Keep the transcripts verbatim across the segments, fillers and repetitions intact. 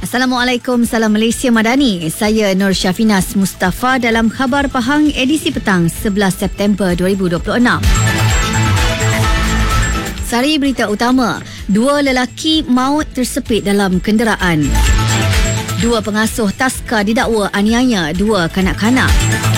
Assalamualaikum, salam Malaysia Madani. Saya Nur Syafinas Mustafa dalam Khabar Pahang edisi petang sebelas September dua ribu dua puluh enam. Sari berita utama, dua lelaki maut tersepit dalam kenderaan. Dua pengasuh taska didakwa aniaya dua kanak-kanak.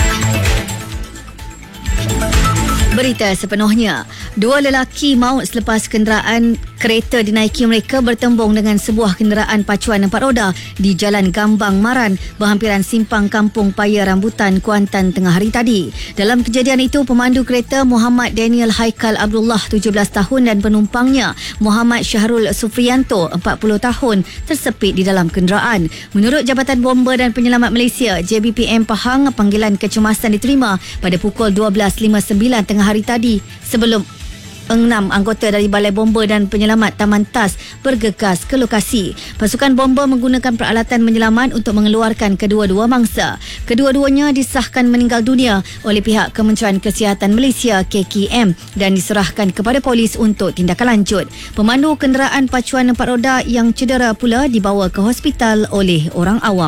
Berita sepenuhnya, dua lelaki maut selepas kenderaan kereta dinaiki mereka bertembung dengan sebuah kenderaan pacuan empat roda di Jalan Gambang Maran, berhampiran simpang Kampung Paya Rambutan, Kuantan tengah hari tadi. Dalam kejadian itu, pemandu kereta Muhammad Daniel Haikal Abdullah tujuh belas tahun dan penumpangnya Muhammad Syahrul Sufrianto empat puluh tahun tersepit di dalam kenderaan. Menurut Jabatan Bomba dan Penyelamat Malaysia J B P M Pahang, panggilan kecemasan diterima pada pukul dua belas lima puluh sembilan tengah hari tadi sebelum enam anggota dari Balai Bomba dan Penyelamat Taman Tas bergegas ke lokasi. Pasukan bomba menggunakan peralatan menyelamat untuk mengeluarkan kedua-dua mangsa. Kedua-duanya disahkan meninggal dunia oleh pihak Kementerian Kesihatan Malaysia K K M dan diserahkan kepada polis untuk tindakan lanjut. Pemandu kenderaan pacuan empat roda yang cedera pula dibawa ke hospital oleh orang awam.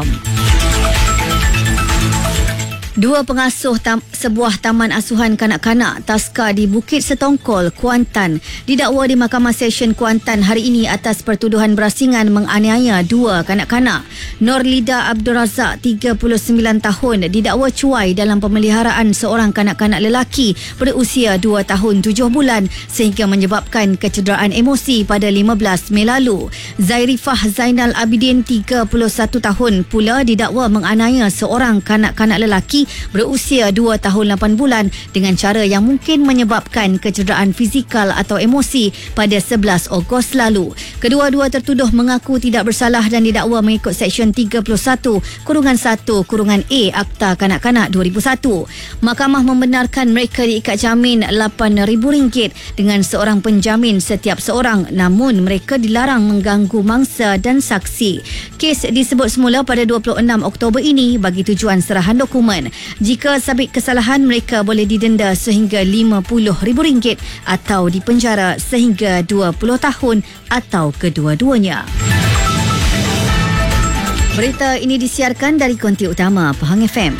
Dua pengasuh tam, sebuah taman asuhan kanak-kanak taska di Bukit Setongkol, Kuantan didakwa di Mahkamah Session Kuantan hari ini atas pertuduhan berasingan menganiaya dua kanak-kanak. Norlida Abdul Razak, tiga puluh sembilan tahun, didakwa cuai dalam pemeliharaan seorang kanak-kanak lelaki berusia dua tahun tujuh bulan sehingga menyebabkan kecederaan emosi pada lima belas Mei lalu. Zairifah Zainal Abidin, tiga puluh satu tahun, pula didakwa menganiaya seorang kanak-kanak lelaki berusia dua tahun lapan bulan dengan cara yang mungkin menyebabkan kecederaan fizikal atau emosi pada sebelas Ogos lalu. Kedua-dua tertuduh mengaku tidak bersalah dan didakwa mengikut Seksyen tiga puluh satu kurungan satu kurungan A Akta Kanak-Kanak dua ribu satu. Mahkamah membenarkan mereka diikat jamin lapan ribu ringgit dengan seorang penjamin setiap seorang, namun mereka dilarang mengganggu mangsa dan saksi. Kes disebut semula pada dua puluh enam Oktober ini bagi tujuan serahan dokumen. Jika sabit kesalahan, mereka boleh didenda sehingga lima puluh ribu ringgit atau dipenjara sehingga dua puluh tahun atau kedua-duanya. Berita ini disiarkan dari konti utama Pahang F M.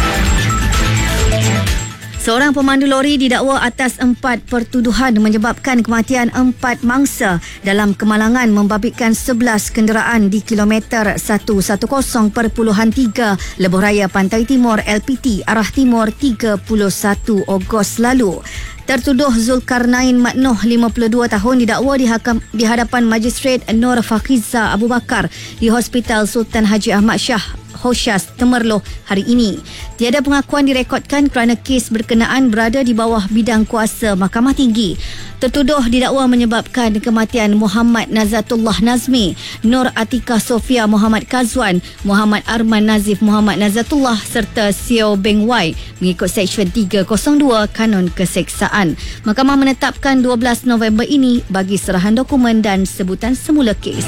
Seorang pemandu lori didakwa atas empat pertuduhan menyebabkan kematian empat mangsa dalam kemalangan membabitkan sebelas kenderaan di kilometer seratus sepuluh perpuluhan tiga Lebuh Raya Pantai Timur L P T arah timur tiga puluh satu Ogos lalu. Tertuduh Zulkarnain Maknoh, lima puluh dua tahun, didakwa di, hakam, di hadapan Magistrate Nur Fakhiza Abu Bakar di Hospital Sultan Haji Ahmad Shah Hoshas Temerloh hari ini. Tiada pengakuan direkodkan kerana kes berkenaan berada di bawah bidang kuasa Mahkamah Tinggi. Tertuduh didakwa menyebabkan kematian Muhammad Nazatullah Nazmi, Nur Atika Sofia Muhammad Kazwan, Muhammad Arman Nazif Muhammad Nazatullah serta Sio Beng Wai mengikut Seksyen tiga kosong dua Kanun Keseksaan. Mahkamah menetapkan dua belas November ini bagi serahan dokumen dan sebutan semula kes.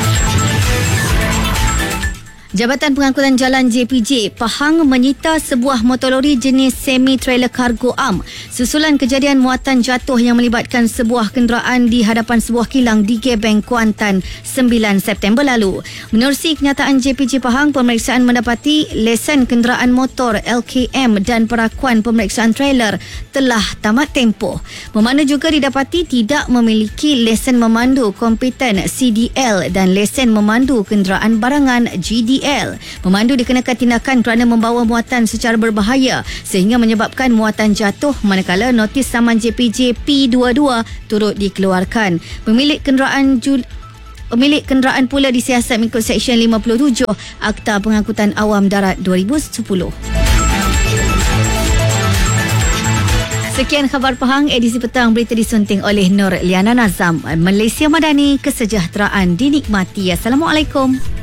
Jabatan Pengangkutan Jalan J P J Pahang menyita sebuah motor lori jenis semi-trailer kargo am susulan kejadian muatan jatuh yang melibatkan sebuah kenderaan di hadapan sebuah kilang di Gebeng, Kuantan sembilan September lalu. Menerusi kenyataan J P J Pahang, pemeriksaan mendapati lesen kenderaan motor L K M dan perakuan pemeriksaan trailer telah tamat tempoh. Memandu juga didapati tidak memiliki lesen memandu kompeten C D L dan lesen memandu kenderaan barangan G D L. Pemandu dikenakan tindakan kerana membawa muatan secara berbahaya sehingga menyebabkan muatan jatuh, manakala notis saman J P J P dua puluh dua turut dikeluarkan. Pemilik kenderaan Jul Pemilik kenderaan pula disiasat mengikut Seksyen lima puluh tujuh Akta Pengangkutan Awam Darat dua ribu sepuluh. Sekian Khabar Pahang edisi petang, berita disunting oleh Nur Liana Nazam. Malaysia Madani, kesejahteraan dinikmati. Assalamualaikum.